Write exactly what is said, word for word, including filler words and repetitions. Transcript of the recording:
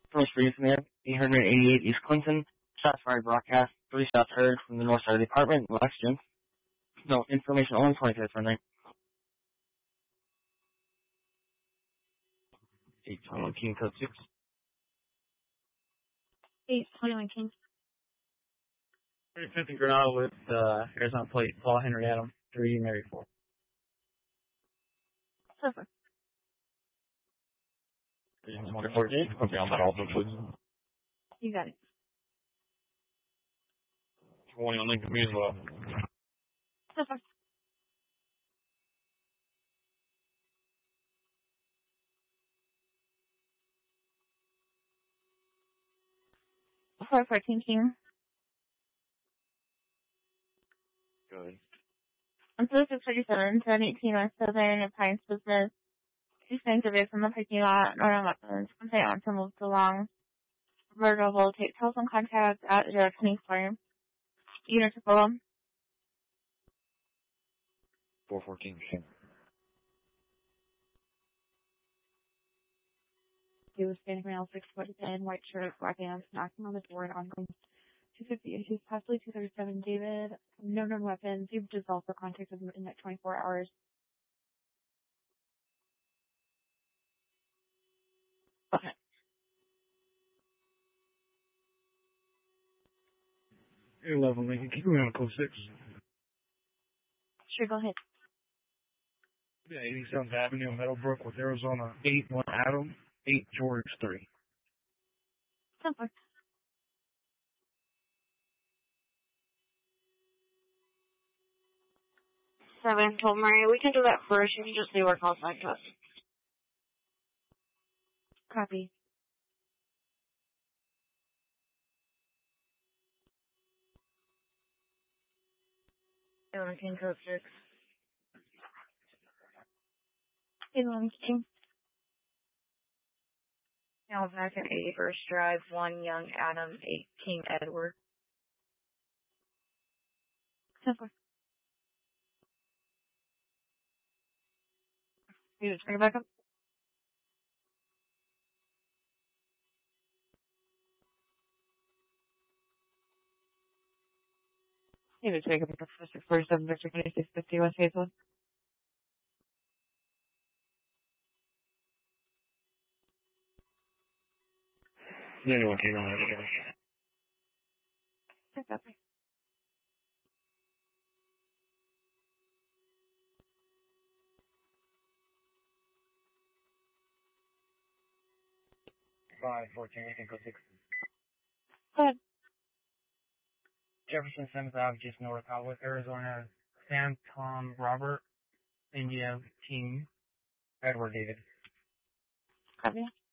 First for Smith, eight eighty-eight East Clinton. Shots fired broadcast. Three shots heard from the north side of the apartment. Lexington. No, information only twenty-fifth for night. eight twenty-one King Code six. eight twenty-one King. thirty-fifth and Granada with uh, Arizona plate. Paul Henry Adam. three Mary four. Perfect. Okay, on that also, please. You got it. twenty on Lincoln Measles. Perfect. four fourteen King. Good. On six thirty-seven, seven eighteen West Southern and Pines Business. Two things away from the parking lot. Northern weapons. Convey on to move along. Vertical will take telephone contact at zero twenty-four. Unit to follow. four fourteen King. He was standing around six foot ten, white shirt, black hands, knocking on the door and ongoing. two fifty issues, possibly two thirty-seven David. No known weapons. You've dissolved for contact within the next twenty-four hours. Okay. eleven Lincoln. Keep going on code six. Sure, go ahead. Yeah, eighty-seventh Avenue, Meadowbrook with Arizona. eight one Adam. eight George three. Simple. Seven told Mary, we can do that first. You can just leave our call sign to us. Copy. eleven King code six. eleven King. Now back at eighty-first Drive, one Young Adam, eight King Edward. Simple. You just bring it back up. You just take it back up for six forty-seven Victor twenty-six fifty West Hazelwood. Anyone came on that. Check that way. five fourteen Lincoln code six. Go ahead. Jefferson seventh Avenue, just north of with Arizona. Sam, Tom, Robert, India, King, Edward David. Copy.